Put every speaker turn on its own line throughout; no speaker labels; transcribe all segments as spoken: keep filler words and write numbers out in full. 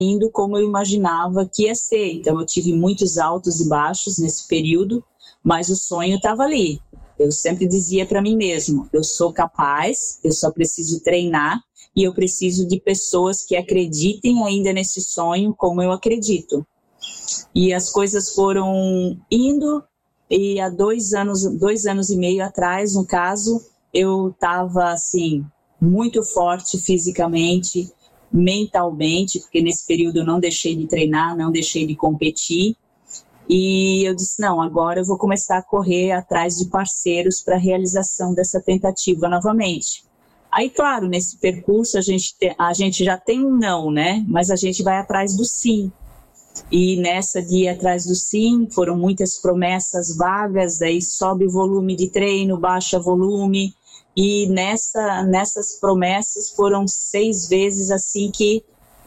indo como eu imaginava que ia ser. Então eu tive muitos altos e baixos nesse período, mas o sonho estava ali. Eu sempre dizia para mim mesmo, eu sou capaz, eu só preciso treinar e eu preciso de pessoas que acreditem ainda nesse sonho como eu acredito. E as coisas foram indo, e há dois anos, dois anos e meio atrás, no caso, eu estava assim, muito forte fisicamente, mentalmente, porque nesse período eu não deixei de treinar, não deixei de competir. E eu disse, não, agora eu vou começar a correr atrás de parceiros para a realização dessa tentativa novamente. Aí, claro, nesse percurso a gente, te, a gente já tem um não, né? Mas a gente vai atrás do sim. E nessa de ir atrás do sim, foram muitas promessas vagas, daí sobe o volume de treino, baixa volume. E nessa, nessas promessas foram seis vezes assim que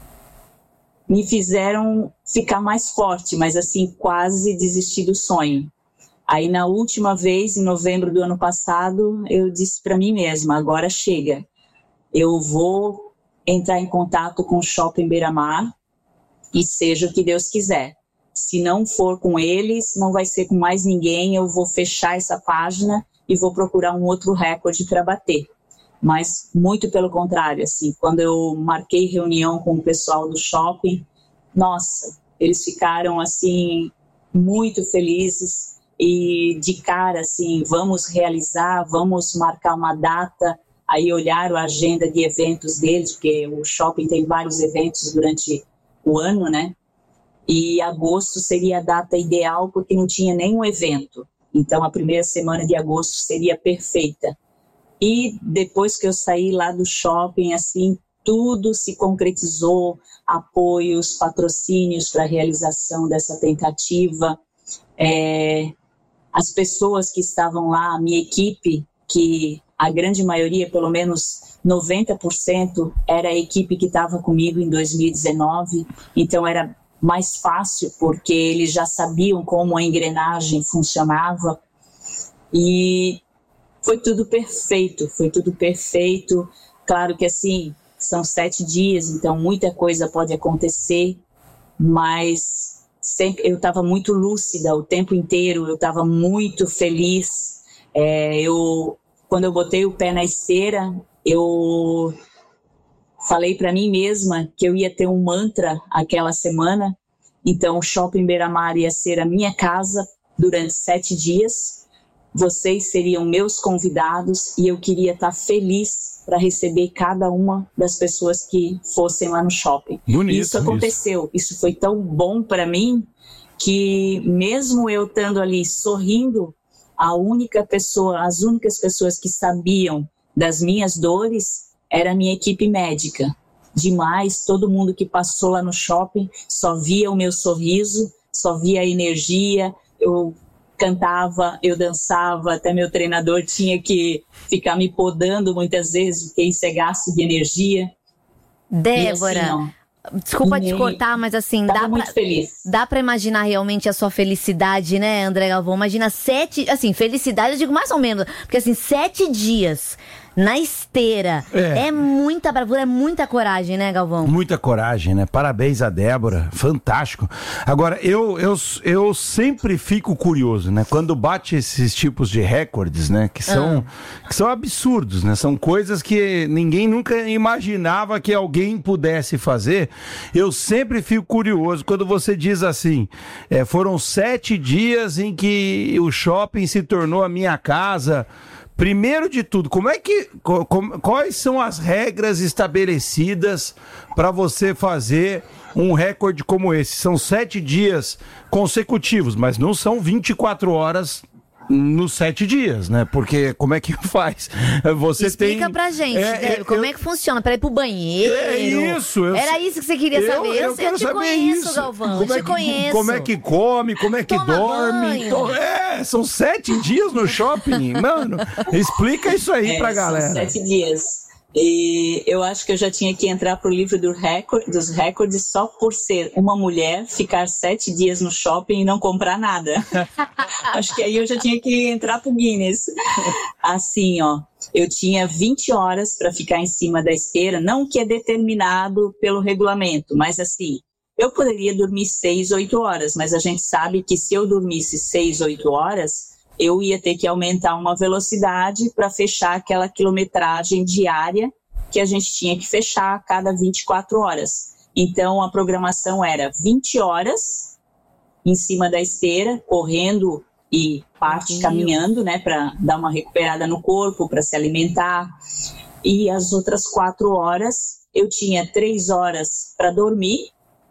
me fizeram ficar mais forte, mas assim, quase desistir do sonho. Aí na última vez, em novembro do ano passado, eu disse para mim mesma, agora chega. Eu vou entrar em contato com o Shopping Beira-Mar e seja o que Deus quiser. Se não for com eles, não vai ser com mais ninguém, eu vou fechar essa página e vou procurar um outro recorde para bater. Mas muito pelo contrário, assim, quando eu marquei reunião com o pessoal do shopping, nossa, eles ficaram assim muito felizes e de cara assim, vamos realizar, vamos marcar uma data. Aí olharam a agenda de eventos deles, porque o shopping tem vários eventos durante o ano, né? E agosto seria a data ideal porque não tinha nenhum evento. Então a primeira semana de agosto seria perfeita. E depois que eu saí lá do shopping, assim, tudo se concretizou, apoios, patrocínios para a realização dessa tentativa. É, as pessoas que estavam lá, a minha equipe, que a grande maioria, pelo menos noventa por cento, era a equipe que estava comigo em dois mil e dezenove, então era mais fácil, porque eles já sabiam como a engrenagem funcionava. E foi tudo perfeito, foi tudo perfeito. Claro que assim, são sete dias, então muita coisa pode acontecer, mas sempre, eu estava muito lúcida o tempo inteiro, eu estava muito feliz. É, eu, quando eu botei o pé na esteira, eu falei para mim mesma que eu ia ter um mantra aquela semana, então o Shopping Beira-Mar ia ser a minha casa durante sete dias. Vocês seriam meus convidados e eu queria estar feliz para receber cada uma das pessoas que fossem lá no shopping.
Bonito,
isso aconteceu, isso. isso foi tão bom para mim que mesmo eu estando ali sorrindo, a única pessoa, as únicas pessoas que sabiam das minhas dores era a minha equipe médica. Demais, todo mundo que passou lá no shopping só via o meu sorriso, só via a energia. Eu cantava, eu dançava, até meu treinador tinha que ficar me podando muitas vezes, porque isso é gasto de energia.
Débora,
assim, ó,
desculpa te cortar, mas assim, dá
muito
pra,
feliz.
dá pra imaginar realmente a sua felicidade, né, André Galvão? Imagina sete, assim, felicidade, eu digo mais ou menos, porque assim, sete dias na esteira, é. é muita bravura, é muita coragem, né, Galvão?
Muita coragem, né? Parabéns a Débora, fantástico. Agora, eu, eu, eu sempre fico curioso, né? Quando bate esses tipos de recordes, né? Que são, ah. que são absurdos, né? São coisas que ninguém nunca imaginava que alguém pudesse fazer. Eu sempre fico curioso quando você diz assim, é, foram sete dias em que o shopping se tornou a minha casa. Primeiro de tudo, como é que, como, quais são as regras estabelecidas para você fazer um recorde como esse? São sete dias consecutivos, mas não são vinte e quatro horas nos sete dias, né? Porque como é que faz? Você
Explica
tem...
pra gente,
é,
Débora, como
eu...
é que funciona? Pra ir pro banheiro?
É isso. Eu...
Era isso que você queria saber?
Eu,
Eu,
eu, quero
eu te
saber
conheço,
isso.
Galvão,
como
eu
é
te
que,
conheço.
Como é que come, como é que
Toma
dorme.
banho.
To... É, são sete dias no shopping. Mano, explica isso aí é, pra galera.
São sete dias. E eu acho que eu já tinha que entrar pro livro do recorde, dos recordes só por ser uma mulher, ficar sete dias no shopping e não comprar nada. Acho que aí eu já tinha que entrar pro Guinness. Assim, ó, eu tinha vinte horas para ficar em cima da esteira, não que é determinado pelo regulamento, mas assim, eu poderia dormir seis, oito horas, mas a gente sabe que se eu dormisse seis, oito horas, eu ia ter que aumentar uma velocidade para fechar aquela quilometragem diária que a gente tinha que fechar a cada vinte e quatro horas. Então, a programação era vinte horas em cima da esteira, correndo e parte caminhando, né, para dar uma recuperada no corpo, para se alimentar. E as outras quatro horas, eu tinha três horas para dormir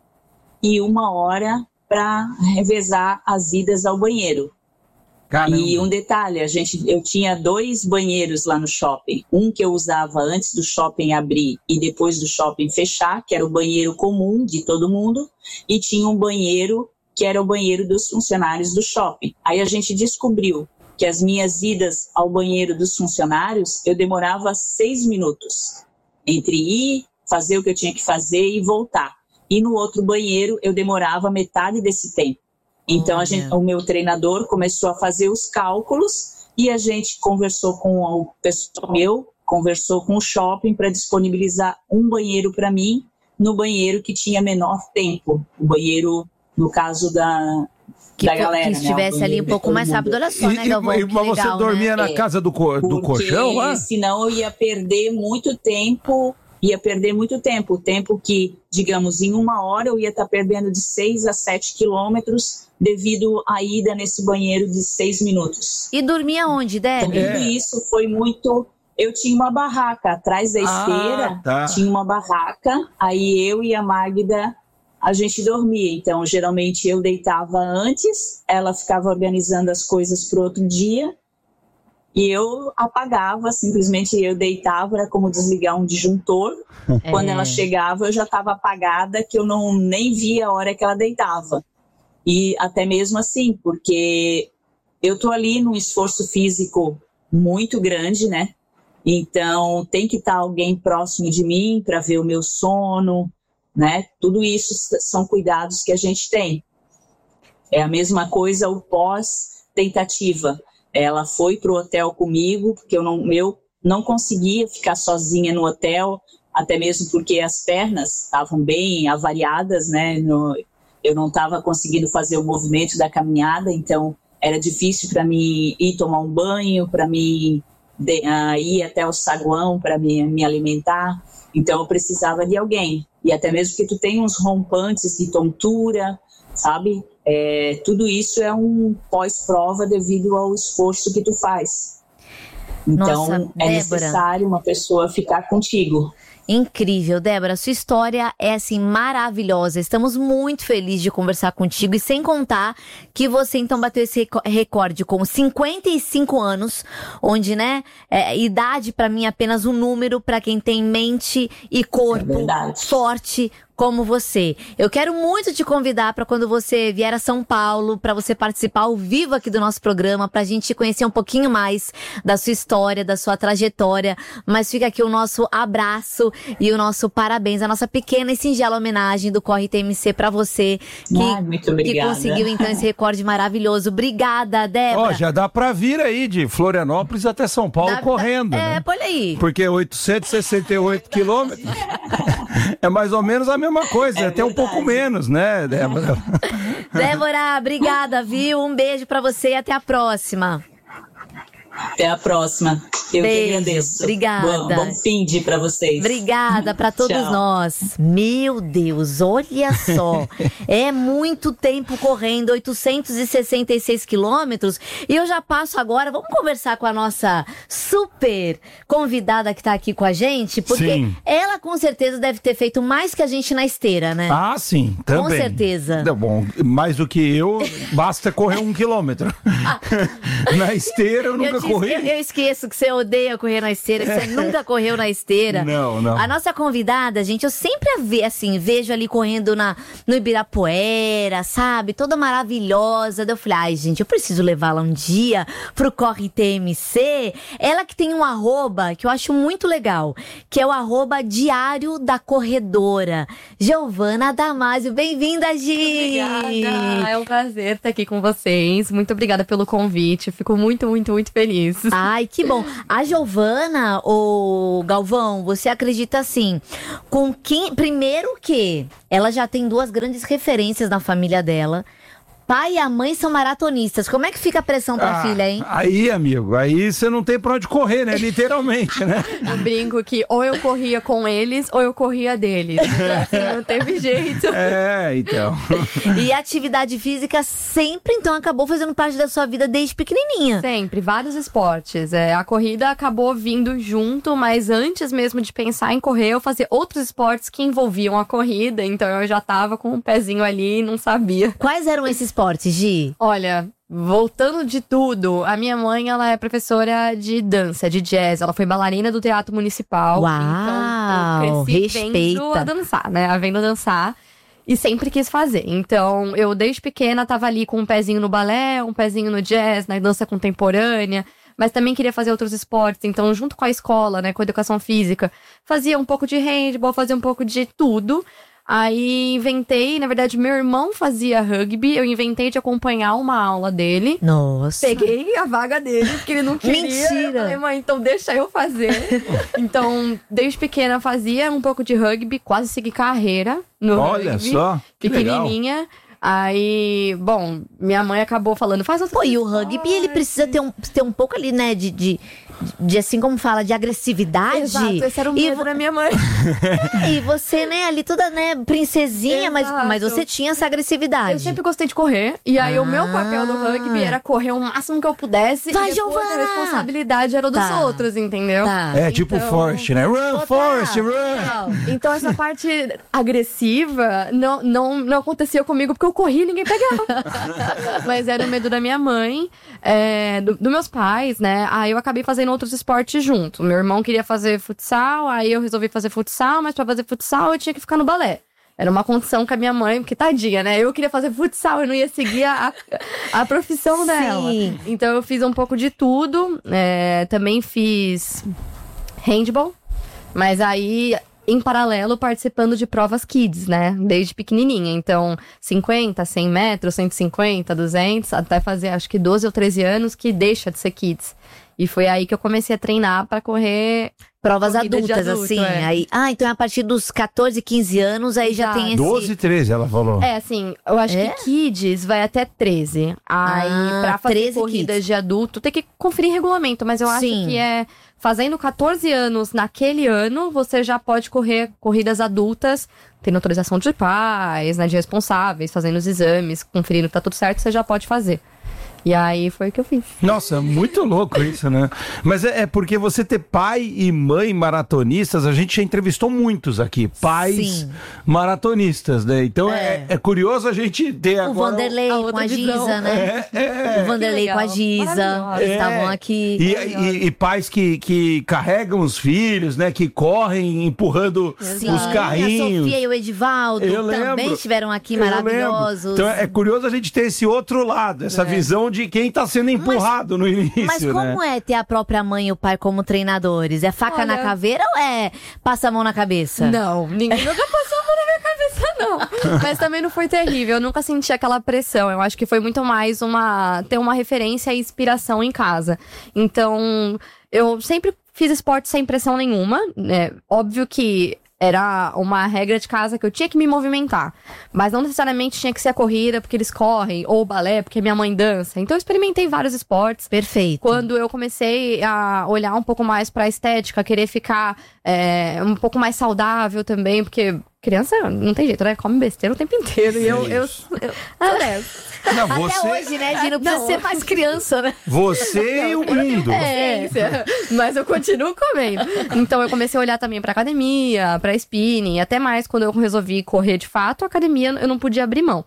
e uma hora para revezar as idas ao banheiro. Caramba. E um detalhe, a gente, eu tinha dois banheiros lá no shopping. Um que eu usava antes do shopping abrir e depois do shopping fechar, que era o banheiro comum de todo mundo, e tinha um banheiro que era o banheiro dos funcionários do shopping. Aí a gente descobriu que as minhas idas ao banheiro dos funcionários, eu demorava seis minutos entre ir, fazer o que eu tinha que fazer e voltar. E no outro banheiro eu demorava metade desse tempo. Então, a gente, o meu treinador começou a fazer os cálculos e a gente conversou com o pessoal meu, conversou com o shopping para disponibilizar um banheiro para mim no banheiro que tinha menor tempo. O banheiro, no caso da,
que,
da galera.
Que estivesse né, ali um pouco mais rápido. Olha só,
e,
né, Galvão?
E, mas você dormia né? na é, casa do, co, do colchão?
Porque senão eu ia perder muito tempo... ia perder muito tempo, o tempo que, digamos, em uma hora eu ia estar perdendo de seis a sete quilômetros devido à ida nesse banheiro de seis minutos.
E dormia onde, Débora?
Tudo é. Isso foi muito... Eu tinha uma barraca atrás da esteira, ah, tá. tinha uma barraca, aí eu e a Magda, a gente dormia. Então, geralmente eu deitava antes, ela ficava organizando as coisas para o outro dia, e eu apagava, simplesmente eu deitava, era como desligar um disjuntor. É. Quando ela chegava, eu já estava apagada, que eu não nem via a hora que ela deitava. E até mesmo assim, porque eu tô ali num esforço físico muito grande, né? Então, tem que estar alguém próximo de mim para ver o meu sono, né? Tudo isso são cuidados que a gente tem. É a mesma coisa o pós-tentativa. Ela foi para o hotel comigo, porque eu não, eu não conseguia ficar sozinha no hotel, até mesmo porque as pernas estavam bem avariadas, né? No, eu não estava conseguindo fazer o movimento da caminhada, então era difícil para mim ir tomar um banho, para mim de, uh, ir até o saguão para me, me alimentar. Então eu precisava de alguém. E até mesmo porque tu tem uns rompantes de tontura, sabe? É, tudo isso é um pós-prova devido ao esforço que tu faz. Então, Nossa, é necessário uma pessoa ficar contigo.
Incrível, Débora, sua história é assim maravilhosa, estamos muito felizes de conversar contigo e sem contar que você então bateu esse recorde com cinquenta e cinco anos, onde né, é, idade pra mim é apenas um número pra quem tem mente e corpo é forte como você. Eu quero muito te convidar para quando você vier a São Paulo, para você participar ao vivo aqui do nosso programa, pra gente conhecer um pouquinho mais da sua história, da sua trajetória, mas fica aqui o nosso abraço e o nosso parabéns, a nossa pequena e singela homenagem do Corre T M C para você, que,
ah, muito obrigada.
que conseguiu então esse recorde maravilhoso. Obrigada, Débora.
Ó, oh, já dá para vir aí de Florianópolis até São Paulo dá, correndo,
dá,
né?
É, por aí.
Porque oitocentos e sessenta e oito quilômetros é mais ou menos a mesma coisa, é até verdade. Um pouco menos, né, Débora?
Débora, obrigada, viu? Um beijo pra você e até a próxima.
Até a próxima. Eu
Beijo,
que agradeço.
Obrigada.
Bom, bom fim de pra vocês.
Obrigada pra todos
Tchau.
Nós. Meu Deus, olha só. É muito tempo correndo, oitocentos e sessenta e seis quilômetros. E eu já passo agora, vamos conversar com a nossa super convidada que tá aqui com a gente, porque sim. Ela com certeza deve ter feito mais que a gente na esteira, né?
Ah, sim, também.
Com certeza.
Tá bom, mais do que eu, basta correr um quilômetro. Na esteira eu nunca
eu te,
corri.
Eu, eu esqueço que você odeia correr na esteira, que você nunca correu na esteira.
Não, não.
A nossa convidada, gente, eu sempre a ve, assim, vejo ali correndo na, no Ibirapuera, sabe? Toda maravilhosa. Daí eu falei, ai, gente, eu preciso levá-la um dia pro Corre T M C. Ela que tem um arroba que eu acho muito legal, que é o arroba Diário da Corredora. Giovana Damasio, bem-vinda, Gi!
Obrigada, é um prazer estar aqui com vocês. Muito obrigada pelo convite, fico muito, muito, muito feliz.
Ai, que bom. A Giovana, o Galvão, você acredita assim, com quem... Primeiro que ela já tem duas grandes referências na família dela. Pai e a mãe são maratonistas. Como é que fica a pressão pra
ah,
filha, hein?
Aí, amigo, aí você não tem pra onde correr, né? Literalmente, né?
Eu brinco que ou eu corria com eles ou eu corria deles. Então, assim, não teve jeito.
É, então.
E a atividade física sempre, então, acabou fazendo parte da sua vida desde pequenininha.
Sempre, vários esportes. É, a corrida acabou vindo junto, mas antes mesmo de pensar em correr, eu fazia outros esportes que envolviam a corrida. Então eu já tava com um pezinho ali e não sabia.
Quais eram esses esportes, Gi?
Olha, voltando de tudo, a minha mãe, ela é professora de dança, de jazz. Ela foi bailarina do Teatro Municipal.
Uau,
então eu cresci
respeita.
vendo a dançar, né? Vendo dançar. E sempre quis fazer. Então, eu desde pequena tava ali com um pezinho no balé, um pezinho no jazz, na dança contemporânea. Mas também queria fazer outros esportes. Então, junto com a escola, né, com a educação física, fazia um pouco de handball, fazia um pouco de tudo. Aí inventei, na verdade, meu irmão fazia rugby, eu inventei de acompanhar uma aula dele.
Nossa.
Peguei a vaga dele, porque ele não queria.
Mentira!
Eu falei, mãe, então deixa eu fazer. Então, desde pequena fazia um pouco de rugby, quase segui carreira no
Olha
rugby.
só, que
pequenininha.
legal.
Aí, bom, minha mãe acabou falando, faz outro.
Pô, e o rugby, ele precisa ter um, ter um pouco ali, né, de, de, de assim como fala, de agressividade.
Exato, esse era o medo
e,
da minha mãe.
É, e você, né, ali toda, né, princesinha, mas, mas você tinha essa agressividade.
Eu sempre gostei de correr, e aí
ah.
o meu papel no rugby era correr o máximo que eu pudesse.
Vai,
e depois
Giovana!
a responsabilidade era dos
Tá.
outros, entendeu?
Tá.
É tipo
Então-
Forrest, né? Run,
Total.
Forrest, run!
Então essa parte agressiva não, não, não acontecia comigo porque eu corri e ninguém pegava. Mas era o medo da minha mãe, é, do, dos meus pais, né? Aí eu acabei fazendo outros esportes junto. Meu irmão queria fazer futsal, aí eu resolvi fazer futsal, mas pra fazer futsal eu tinha que ficar no balé. Era uma condição com a minha mãe, porque tadinha, né? Eu queria fazer futsal, eu não ia seguir a, a, a profissão dela.
Sim.
Então eu fiz um pouco de tudo. É, também fiz handball, mas aí em paralelo participando de provas kids, né? Desde pequenininha. Então, cinquenta, cem metros, cento e cinquenta, duzentos, até fazer acho que doze ou treze anos que deixa de ser kids. E foi aí que eu comecei a treinar pra correr
Provas
corrida de
adultas,
adulto,
assim.
é.
Aí, ah, então é a partir dos catorze, quinze anos, aí já
Exato.
tem esse...
doze, treze, ela falou.
É, assim, eu acho
É?
que kids vai até treze. Aí,
Ah,
pra fazer
treze
corridas
kids.
de adulto, tem que conferir regulamento. Mas eu acho
Sim.
que é... Fazendo catorze anos naquele ano, você já pode correr corridas adultas, tendo autorização de pais, né, de responsáveis, fazendo os exames, conferindo que tá tudo certo, você já pode fazer. E aí foi o que eu fiz.
Nossa, muito louco isso, né? Mas é, é porque você ter pai e mãe maratonistas, a gente já entrevistou muitos aqui. Pais
Sim.
maratonistas, né? Então é,
É.
é curioso a gente ter
O
agora...
Vanderlei
a
com
outra
a
visão.
Giza, né?
É, é.
O Vanderlei
Que
com a
legal.
Giza.
Maravilhosa.
Eles
É.
estavam aqui.
E, e- e pais que, que carregam os filhos, né? Que correm empurrando
Sim,
os carrinhos.
a Sofia e o Edivaldo
Eu
também
lembro.
estiveram aqui,
Eu
maravilhosos.
lembro. Então é curioso a gente ter esse outro lado, essa
É.
visão de quem tá sendo empurrado no início,
Mas
né?
como é ter a própria mãe e o pai como treinadores? É faca
Olha-
na caveira ou é passa a mão na cabeça?
Não, ninguém nunca passou a mão na minha cabeça, não. Mas também não foi terrível, eu nunca senti aquela pressão. Eu acho que foi muito mais uma ter uma referência e inspiração em casa. Então, eu sempre fiz esporte sem pressão nenhuma, né? Óbvio que era uma regra de casa que eu tinha que me movimentar. Mas não necessariamente tinha que ser a corrida, porque eles correm, ou o balé, porque minha mãe dança. Então eu experimentei vários esportes.
Perfeito.
Quando eu comecei a olhar um pouco mais pra estética, querer ficar é, um pouco mais saudável também, porque criança não tem jeito, né? Come besteira o tempo inteiro. E eu, eu, eu, eu sou dessa.
Não,
Até
você,
hoje, né, Gi? Não precisa
Não.
ser mais criança, né?
você e o mundo.
É, mas eu continuo comendo. Então eu comecei a olhar também pra academia, pra spinning, até mais quando eu resolvi correr de fato, a academia eu não podia abrir mão.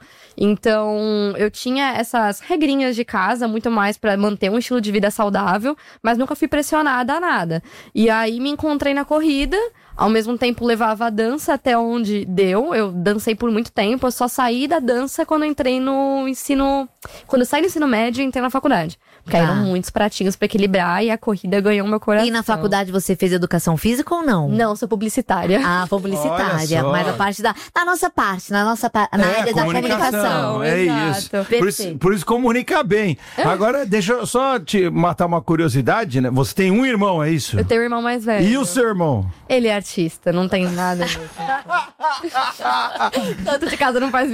Então eu tinha essas regrinhas de casa, muito mais pra manter um estilo de vida saudável, mas nunca fui pressionada a nada. E aí me encontrei na corrida, ao mesmo tempo levava a dança até onde deu. Eu dancei por muito tempo, eu só saí da dança quando eu entrei no ensino... Quando eu saí do ensino médio, eu entrei na faculdade. Porque
Tá.
eram muitos pratinhos pra equilibrar e a corrida ganhou meu coração.
E na faculdade você fez educação física ou não?
Não, sou publicitária.
Ah, publicitária.
Olha só.
Mas a parte da... Na nossa parte, na nossa pa- na
É,
área da comunicação.
É
Exato.
isso. Por isso.
Perfeito.
Por isso comunica bem. Agora, deixa eu só te matar uma curiosidade, né? Você tem um irmão, é isso?
Eu tenho um irmão mais velho.
E o seu irmão?
Ele é artista, não tem nada a ver. Tanto de casa não faz